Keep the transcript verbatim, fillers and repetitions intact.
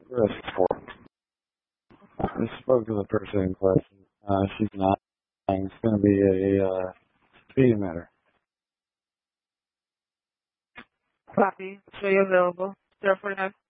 risk for. I spoke to the person in question. Uh, she's not. It's going to be a uh, speed emitter. Copy. Show you available. zero four nine.